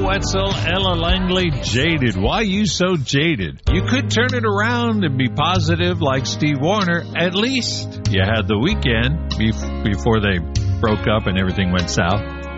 Wetzel, Ella Langley, Jaded. Why you so jaded? You could turn it around and be positive like Steve Wariner. At least you had the weekend before they broke up and everything went south.